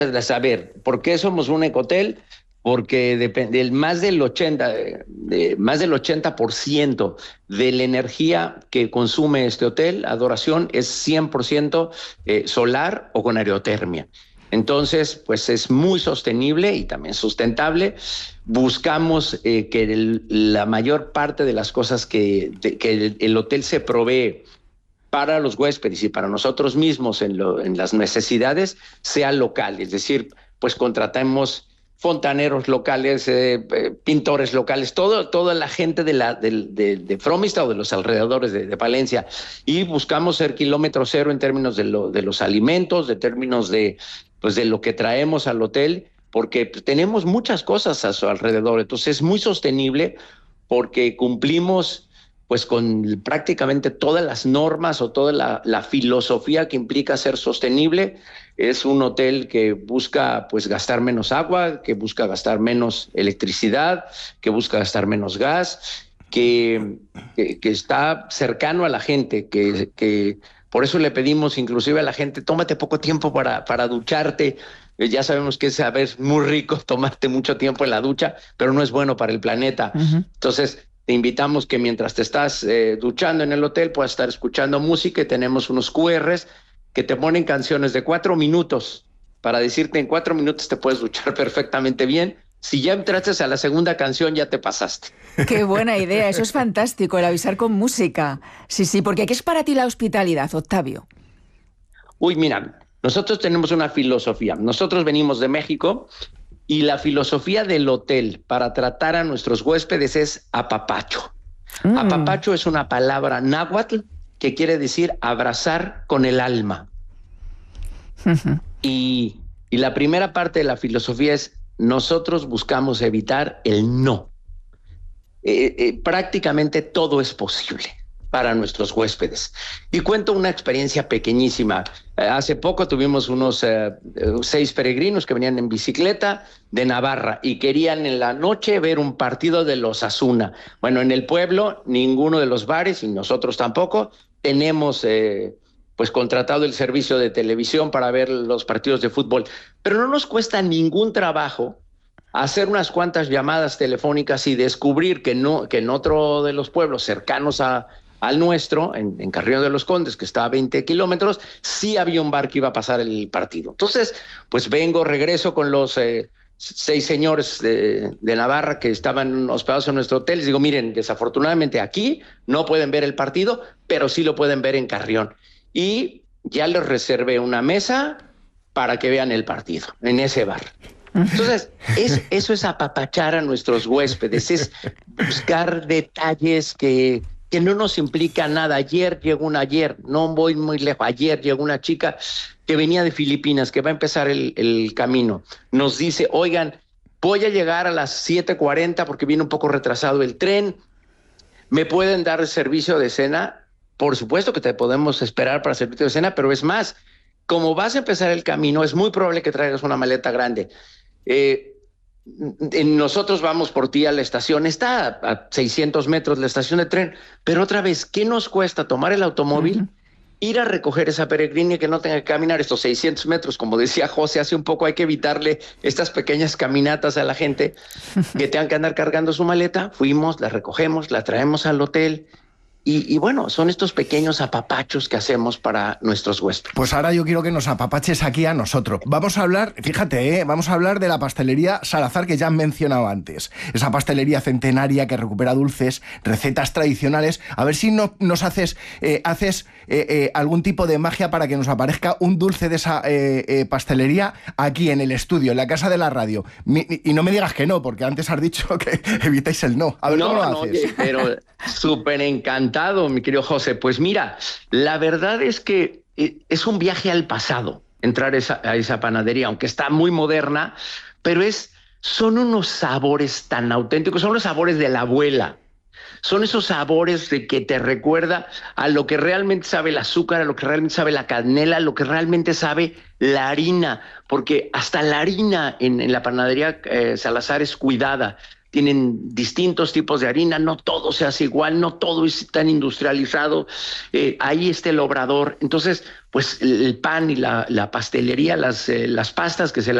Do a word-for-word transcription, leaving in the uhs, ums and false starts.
de saber por qué somos un ecohotel, porque depende, el más del ochenta, de, más del ochenta por ciento de la energía que consume este hotel, Adoración, es cien por ciento eh, solar o con aerotermia. Entonces, pues es muy sostenible y también sustentable. Buscamos eh, que el, la mayor parte de las cosas que, de, que el, el hotel se provee para los huéspedes y para nosotros mismos en, lo, en las necesidades sea local, es decir, pues contratamos fontaneros locales, eh, eh, pintores locales, todo, toda la gente de, la, de, de, de Fromista o de los alrededores de, de Palencia, y buscamos ser kilómetro cero en términos de, lo, de los alimentos, de términos de, pues de lo que traemos al hotel, porque pues, tenemos muchas cosas a su alrededor, entonces es muy sostenible porque cumplimos pues con prácticamente todas las normas o toda la, la filosofía que implica ser sostenible. Es un hotel que busca pues gastar menos agua, que busca gastar menos electricidad, que busca gastar menos gas, que, que, que está cercano a la gente, que, que por eso le pedimos inclusive a la gente, tómate poco tiempo para, para ducharte. Ya sabemos que es a veces muy rico tomarte mucho tiempo en la ducha, pero no es bueno para el planeta. Uh-huh. Entonces, te invitamos que mientras te estás eh, duchando en el hotel puedas estar escuchando música, y tenemos unos cu erres que te ponen canciones de cuatro minutos para decirte en cuatro minutos te puedes duchar perfectamente bien. Si ya entraste a la segunda canción, ya te pasaste. Qué buena idea, eso es fantástico, el avisar con música. Sí, sí, porque ¿qué es para ti la hospitalidad, Octavio? Uy, mira, nosotros tenemos una filosofía. Nosotros venimos de México y la filosofía del hotel para tratar a nuestros huéspedes es apapacho. Mm. Apapacho es una palabra náhuatl que quiere decir abrazar con el alma. Uh-huh. Y, y la primera parte de la filosofía es nosotros buscamos evitar el no. Eh, eh, prácticamente todo es posible para nuestros huéspedes. Y cuento una experiencia pequeñísima. Eh, hace poco tuvimos unos eh, seis peregrinos que venían en bicicleta de Navarra y querían en la noche ver un partido de los Osasuna. Bueno, en el pueblo ninguno de los bares, y nosotros tampoco, tenemos eh, pues contratado el servicio de televisión para ver los partidos de fútbol. Pero no nos cuesta ningún trabajo hacer unas cuantas llamadas telefónicas y descubrir que, no, que en otro de los pueblos cercanos a al nuestro, en, en Carrión de los Condes, que está a veinte kilómetros, sí había un bar que iba a pasar el partido. Entonces, pues vengo, regreso con los eh, seis señores de, de Navarra que estaban hospedados en nuestro hotel. Les digo, miren, desafortunadamente aquí no pueden ver el partido, pero sí lo pueden ver en Carrión. Y ya les reservé una mesa para que vean el partido en ese bar. Entonces, es, eso es apapachar a nuestros huéspedes, es buscar detalles que... que no nos implica nada. Ayer llegó una, ayer, no voy muy lejos, ayer llegó una chica que venía de Filipinas, que va a empezar el, el camino. Nos dice, oigan, voy a llegar a las siete cuarenta porque viene un poco retrasado el tren, ¿me pueden dar el servicio de cena? Por supuesto que te podemos esperar para servicio de cena, pero es más, como vas a empezar el camino, es muy probable que traigas una maleta grande. Eh, Nosotros vamos por ti a la estación, está a seiscientos metros la estación de tren, pero otra vez, ¿qué nos cuesta tomar el automóvil, uh-huh. ir a recoger esa peregrina y que no tenga que caminar estos seiscientos metros? Como decía José hace un poco, hay que evitarle estas pequeñas caminatas a la gente que tengan que andar cargando su maleta. Fuimos, la recogemos, la traemos al hotel. Y, y bueno, son estos pequeños apapachos que hacemos para nuestros huéspedes. Pues ahora yo quiero que nos apapaches aquí a nosotros. Vamos a hablar, fíjate, ¿eh? vamos a hablar de la pastelería Salazar, que ya han mencionado antes. Esa pastelería centenaria que recupera dulces, recetas tradicionales. A ver si no, nos haces, eh, haces eh, eh, algún tipo de magia para que nos aparezca un dulce de esa eh, eh, pastelería aquí en el estudio, en la casa de la radio. Mi, y no me digas que no, porque antes has dicho que evitáis el no. A ver, no, ¿cómo lo no, haces? Oye, pero súper encantado, mi querido José. Pues mira, la verdad es que es un viaje al pasado entrar esa, a esa panadería, aunque está muy moderna, pero es, son unos sabores tan auténticos, son los sabores de la abuela. Son esos sabores de que te recuerda a lo que realmente sabe el azúcar, a lo que realmente sabe la canela, a lo que realmente sabe la harina, porque hasta la harina en, en la panadería eh, Salazar es cuidada. tienen distintos tipos de harina, no todo se hace igual, no todo es tan industrializado, eh, ahí está el obrador. Entonces, pues el pan y la, la pastelería, las, eh, las pastas que se